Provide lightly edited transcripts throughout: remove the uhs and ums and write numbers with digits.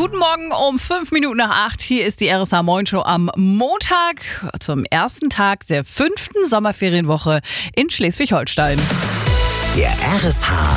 Guten Morgen um 8:05. Hier ist die RSH Morning Show am Montag zum ersten Tag der 5. Sommerferienwoche in Schleswig-Holstein. Der RSH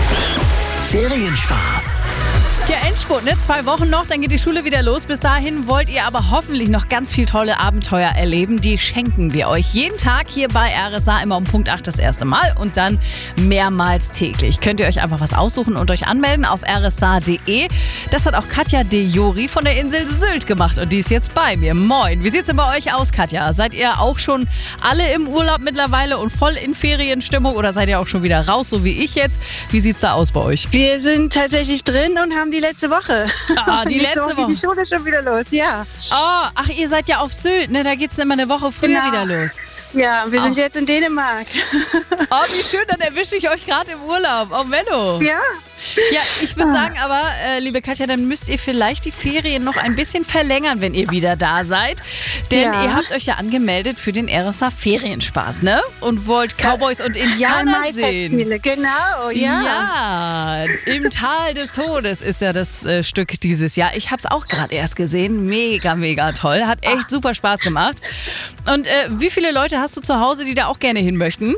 Ferienspaß. Der Endspurt, 2 Wochen noch, dann geht die Schule wieder los. Bis dahin wollt ihr aber hoffentlich noch ganz viel tolle Abenteuer erleben. Die schenken wir euch jeden Tag hier bei RSH, immer um Punkt 8 das erste Mal und dann mehrmals täglich. Könnt ihr euch einfach was aussuchen und euch anmelden auf rsh.de. Das hat auch Katja de Jori von der Insel Sylt gemacht und die ist jetzt bei mir. Moin, wie sieht's denn bei euch aus, Katja? Seid ihr auch schon alle im Urlaub mittlerweile und voll in Ferienstimmung oder seid ihr auch schon wieder raus, so wie ich jetzt? Wie sieht's da aus bei euch? Wir sind tatsächlich drin und haben die letzte Woche. Die letzte Woche. Geht die Schule schon wieder los, ja. Oh, ach, ihr seid ja auf Sylt, ne? Da geht's immer eine Woche früher wieder los. Ja, wir sind jetzt in Dänemark. Oh, wie schön, dann erwische ich euch gerade im Urlaub. Oh, Menno. Ja. Ja, ich würde sagen, aber, liebe Katja, dann müsst ihr vielleicht die Ferien noch ein bisschen verlängern, wenn ihr wieder da seid. Denn ihr habt euch ja angemeldet für den RSH Ferienspaß, ne? Und wollt Cowboys und Indianer sehen. Genau, ja. Ja, im Tal des Todes ist ja das Stück dieses Jahr. Ich habe es auch gerade erst gesehen. Mega, mega toll. Hat echt super Spaß gemacht. Und wie viele Leute hast du zu Hause, die da auch gerne hin möchten?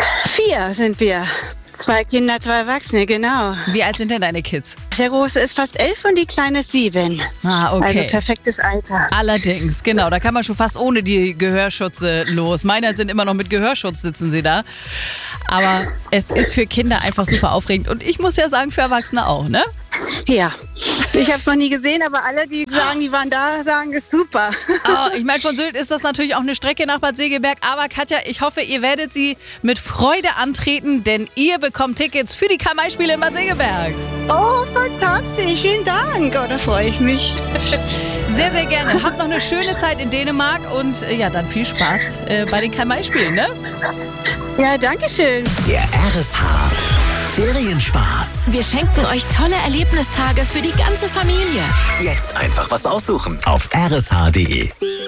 4 sind wir. 2 Kinder, 2 Erwachsene, genau. Wie alt sind denn deine Kids? Der Große ist fast 11 und die Kleine ist 7. Ah, okay. Also perfektes Alter. Allerdings, genau. Da kann man schon fast ohne die Gehörschutze los. Meine sind immer noch mit Gehörschutz, sitzen sie da. Aber es ist für Kinder einfach super aufregend. Und ich muss ja sagen, für Erwachsene auch, ne? Ja, ich habe es noch nie gesehen, aber alle, die sagen, die waren da, sagen, ist super. Oh, ich meine, von Sylt ist das natürlich auch eine Strecke nach Bad Segeberg. Aber Katja, ich hoffe, ihr werdet sie mit Freude antreten, denn ihr bekommt Tickets für die Kamai-Spiele in Bad Segeberg. Oh, fantastisch, vielen Dank. Oh, da freue ich mich. Sehr, sehr gerne. Habt noch eine schöne Zeit in Dänemark und ja, dann viel Spaß bei den Kamai-Spielen, ne? Ja, danke schön. Der RSH Ferienspaß. Wir schenken euch tolle Erlebnistage für die ganze Familie. Jetzt einfach was aussuchen auf rsh.de.